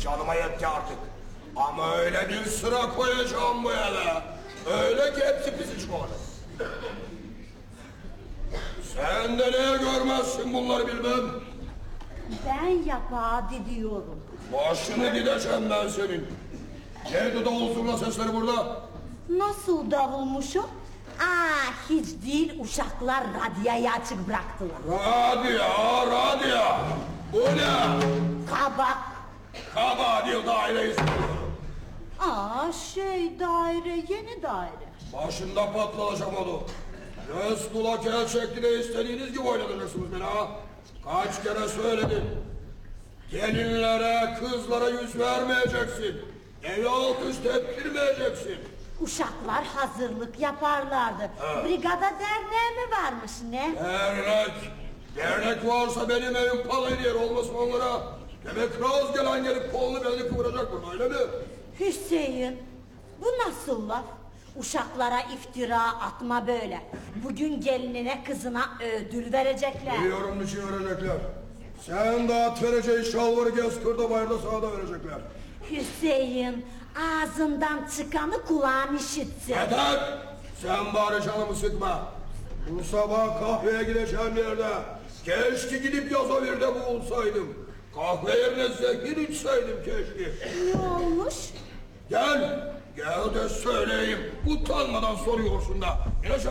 Canıma yetti artık. Ama öyle bir sıra koyacağım bu eve. Öyle ki hepsi pisi çikolata. Sen de ne görmezsin bunları bilmem. Ben yapadı diyorum. Başını gideceğim ben senin. Neydi davul zurna sesleri burada? Nasıl davulmuşum? Hiç değil, uşaklar radyoyu açık bıraktılar. Radyo. Bu ne? Kabak. Kaba diyor daireyi. Daire, yeni daire. Başında patlatacağım onu. Resul'a kel şeklinde istediğiniz gibi oynatacaksınız beni ha. Kaç kere söyledim. Gelinlere, kızlara yüz vermeyeceksin. Evi alt üst ettirmeyeceksin. Uşaklar hazırlık yaparlardı. Brigada derneği mi varmış ne? Dernek varsa benim evim palaylı yer olmasın onlara. Demek Raz gelen gelip kolunu belini kıvıracak burada öyle mi? Hüseyin, bu nasıl laf? Uşaklara iftira atma böyle. Bugün gelinine kızına ödül verecekler. Biliyorum niçin verecekler. Sen de at vereceğin şalvarı gez kırda bayırda sağda verecekler. Hüseyin, ağzından çıkanı kulağın işitsin. Yeter! Sen bari canımı sıkma. Bu sabah kahveye gideceğim yerde keşke gidip Yazavir'de bulsaydım. Kahve yerine zehir içseydim keşke. Ne olmuş? Gel de söyleyeyim. Utanmadan soruyorsun da. İn aşağı.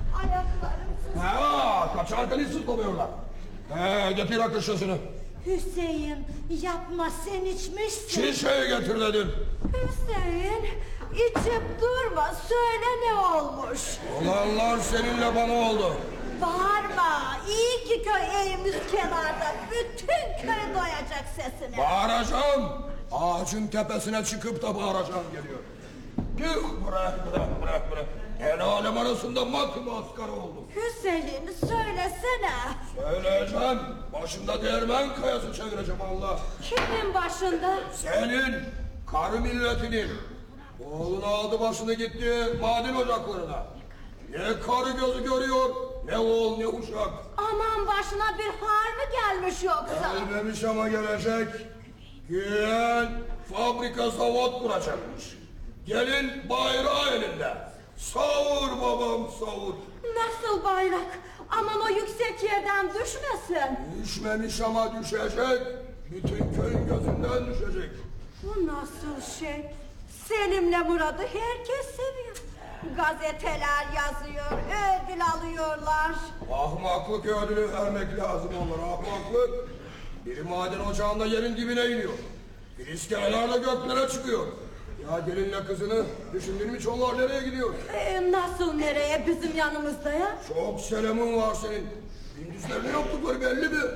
Ayaklarım. Kaçarken hiç sıklamıyorlar. Getir rakı şişesini. Hüseyin, yapma, sen içmişsin. Şişeyi getir dedim. Hüseyin, içip durma, söyle ne olmuş? Olanlar seninle bana oldu. Bağırma, iyi ki köy evimiz kenarda, bütün köy doyacak sesine. Bağıracağım. Ağacın tepesine çıkıp da bağıracağım geliyor. Bırak. El alem arasında maskara oldum. Hüseyin, söylesene. Söyleyeceğim. Başımda değirmen kayası çevireceğim Allah. Kimin başında? Senin, karı milletinin. Oğlunu aldı başını gitti maden ocaklarına. Ne karı gözü görüyor, ne oğul ne uşak. Aman başına bir har mı gelmiş yoksa? Gelmemiş ama gelecek. Güven fabrika zavod kuracakmış. Gelin bayrağı elinde. Savur babam savur. Nasıl bayrak? Aman o yüksek yerden düşmesin. Düşmemiş ama düşecek. Bütün köyün gözünden düşecek. Bu nasıl şey? Selim'le Murat'ı herkes seviyor. Gazeteler yazıyor, ödül alıyorlar. Ahmaklık ödülü vermek lazım onlara, ahmaklık. Biri maden ocağında yerin dibine iniyor. Bir iskelelerle göklere çıkıyor. Ya gelinle kızını düşündün mü hiç onlar nereye gidiyor? Nasıl nereye, bizim yanımızda ya? Çok selamın var senin. Gündüzlerini yaptıkları belli mi?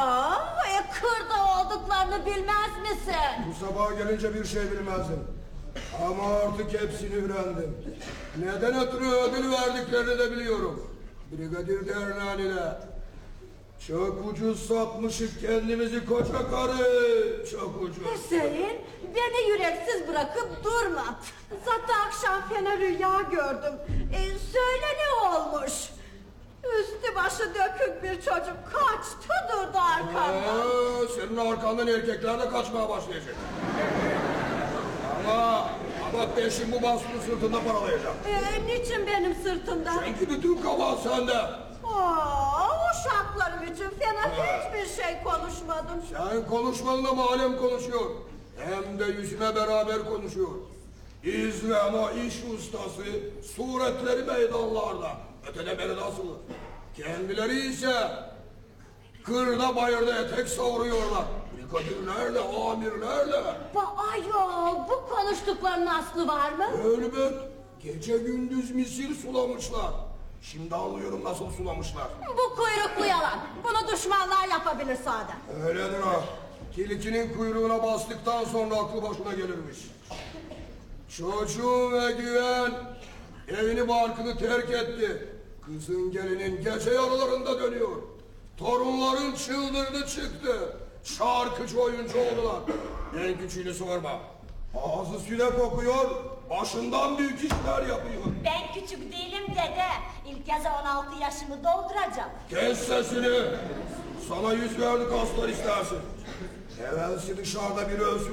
Kırda olduklarını bilmez misin? Bu sabah gelince bir şey bilmezdim. Ama artık hepsini öğrendim. Neden ötürü ödül verdiklerini de biliyorum. Brigadir derneğine. Çok ucuz satmışık kendimizi koca karı. Çok ucuz. Hüseyin, beni yüreksiz bırakıp durma. Zaten akşam fena rüya gördüm. Söyle ne olmuş? Üstü başı dökük bir çocuk kaçtı durdu arkamdan. Senin arkandan erkekler de kaçmaya başlayacak. Ama peşin bu baskını sırtında paralayacağım. Niçin benim sırtımda? Çünkü bütün kabahat sende. Uşaklarım için fena hiçbir şey konuşmadım. Sen konuşmadın ama alem konuşuyor. Hem de yüzüme beraber konuşuyor. İzle ama iş ustası, suretleri meydanlarda. Ötede beri nasıl? Kendileri ise kırda bayırda etek savuruyorlar. Brigadirlerle, amirlerle. Ayol, bu konuştuklarının aslı var mı? Elbet. Gece gündüz misir sulamışlar. Şimdi anlıyorum nasıl sulamışlar. Bu kuyruklu yalan. Bunu düşmanlar yapabilir sade. Öyledir ha. Tilkinin kuyruğuna bastıktan sonra aklı başına gelirmiş. Çocuğu ve güven evini barkını terk etti. Kızın gelinin gece yarılarında dönüyor. Torunların çıldırdı çıktı. Şarkıcı oyuncu oldular. En küçüğünü sorma. Ağzı süle kokuyor, başından büyük işler yapıyor. Ben küçük değilim dede. İlk kez 16 yaşımı dolduracağım. Kes sesini. Sana yüz verdik aslan istersin. Evvelsi dışarıda biri ölsün